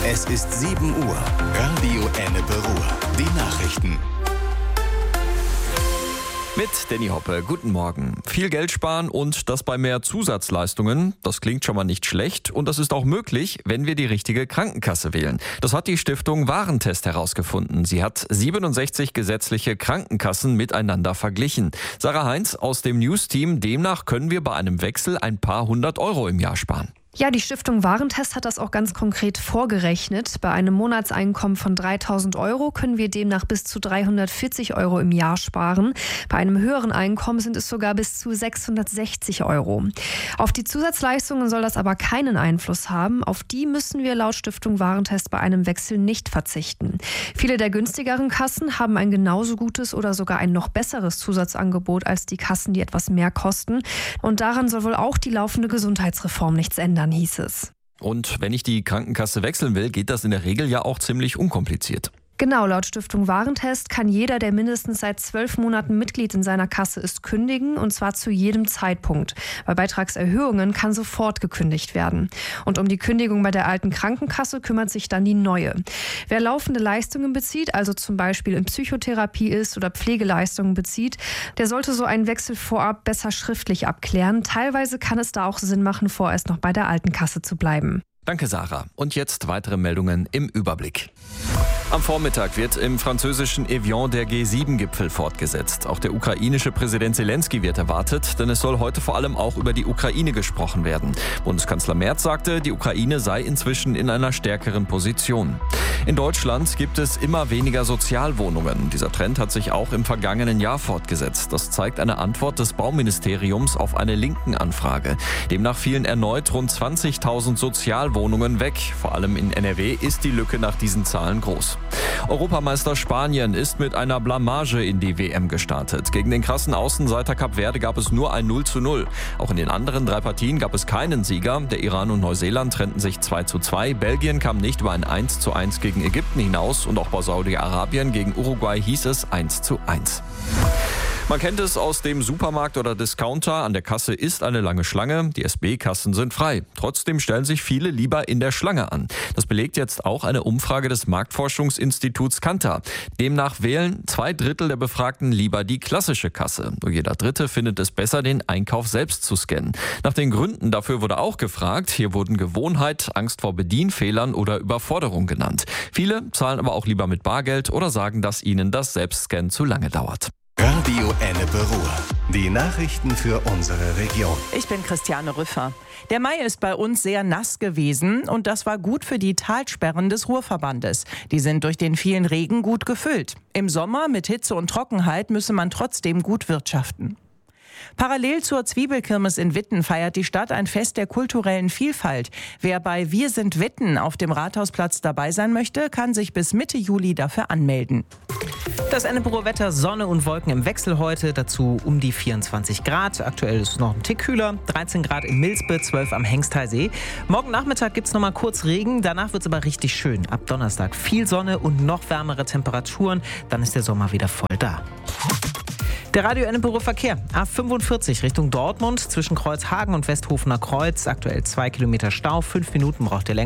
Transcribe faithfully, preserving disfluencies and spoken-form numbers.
Es ist sieben Uhr. Radio Ennepe Ruhr. Die Nachrichten. Mit Danny Hoppe, guten Morgen. Viel Geld sparen und das bei mehr Zusatzleistungen, das klingt schon mal nicht schlecht und das ist auch möglich, wenn wir die richtige Krankenkasse wählen. Das hat die Stiftung Warentest herausgefunden. Sie hat siebenundsechzig gesetzliche Krankenkassen miteinander verglichen. Sarah Heinz aus dem News-Team, demnach können wir bei einem Wechsel ein paar hundert Euro im Jahr sparen. Ja, die Stiftung Warentest hat das auch ganz konkret vorgerechnet. Bei einem Monatseinkommen von dreitausend Euro können wir demnach bis zu dreihundertvierzig Euro im Jahr sparen. Bei einem höheren Einkommen sind es sogar bis zu sechshundertsechzig Euro. Auf die Zusatzleistungen soll das aber keinen Einfluss haben. Auf die müssen wir laut Stiftung Warentest bei einem Wechsel nicht verzichten. Viele der günstigeren Kassen haben ein genauso gutes oder sogar ein noch besseres Zusatzangebot als die Kassen, die etwas mehr kosten. Und daran soll wohl auch die laufende Gesundheitsreform nichts ändern, hieß es. Und wenn ich die Krankenkasse wechseln will, geht das in der Regel ja auch ziemlich unkompliziert. Genau, laut Stiftung Warentest kann jeder, der mindestens seit zwölf Monaten Mitglied in seiner Kasse ist, kündigen, und zwar zu jedem Zeitpunkt. Bei Beitragserhöhungen kann sofort gekündigt werden. Und um die Kündigung bei der alten Krankenkasse kümmert sich dann die neue. Wer laufende Leistungen bezieht, also zum Beispiel in Psychotherapie ist oder Pflegeleistungen bezieht, der sollte so einen Wechsel vorab besser schriftlich abklären. Teilweise kann es da auch Sinn machen, vorerst noch bei der alten Kasse zu bleiben. Danke, Sarah. Und jetzt weitere Meldungen im Überblick. Am Vormittag wird im französischen Evian der G sieben Gipfel fortgesetzt. Auch der ukrainische Präsident Zelensky wird erwartet, denn es soll heute vor allem auch über die Ukraine gesprochen werden. Bundeskanzler Merz sagte, die Ukraine sei inzwischen in einer stärkeren Position. In Deutschland gibt es immer weniger Sozialwohnungen. Dieser Trend hat sich auch im vergangenen Jahr fortgesetzt. Das zeigt eine Antwort des Bauministeriums auf eine linken Anfrage. Demnach fielen erneut rund zwanzigtausend Sozialwohnungen weg. Vor allem in N R W ist die Lücke nach diesen Zahlen groß. Europameister Spanien ist mit einer Blamage in die W M gestartet. Gegen den krassen Außenseiter Kap Verde gab es nur ein null zu null. Auch in den anderen drei Partien gab es keinen Sieger. Der Iran und Neuseeland trennten sich zwei zu zwei. Belgien kam nicht über ein eins zu eins gegen Ägypten hinaus und auch bei Saudi-Arabien gegen Uruguay hieß es eins zu eins. Man kennt es aus dem Supermarkt oder Discounter. An der Kasse ist eine lange Schlange. Die S B-Kassen sind frei. Trotzdem stellen sich viele lieber in der Schlange an. Das belegt jetzt auch eine Umfrage des Marktforschungsinstituts Kantar. Demnach wählen zwei Drittel der Befragten lieber die klassische Kasse. Nur jeder Dritte findet es besser, den Einkauf selbst zu scannen. Nach den Gründen dafür wurde auch gefragt. Hier wurden Gewohnheit, Angst vor Bedienfehlern oder Überforderung genannt. Viele zahlen aber auch lieber mit Bargeld oder sagen, dass ihnen das Selbstscannen zu lange dauert. Radio Ennepe Ruhr. Die Nachrichten für unsere Region. Ich bin Christiane Rüffer. Der Mai ist bei uns sehr nass gewesen und das war gut für die Talsperren des Ruhrverbandes. Die sind durch den vielen Regen gut gefüllt. Im Sommer mit Hitze und Trockenheit müsse man trotzdem gut wirtschaften. Parallel zur Zwiebelkirmes in Witten feiert die Stadt ein Fest der kulturellen Vielfalt. Wer bei Wir sind Witten auf dem Rathausplatz dabei sein möchte, kann sich bis Mitte Juli dafür anmelden. Das Ennepe-Ruhr Wetter, Sonne und Wolken im Wechsel heute, dazu um die vierundzwanzig Grad. Aktuell ist es noch ein Tick kühler, dreizehn Grad in Milspe, zwölf am Hengstheisee. Morgen Nachmittag gibt es noch mal kurz Regen, danach wird es aber richtig schön. Ab Donnerstag viel Sonne und noch wärmere Temperaturen, dann ist der Sommer wieder voll da. Der Radio Ennepe-Ruhr Verkehr. A fünfundvierzig Richtung Dortmund zwischen Kreuzhagen und Westhofener Kreuz. Aktuell zwei Kilometer Stau, fünf Minuten braucht ihr länger.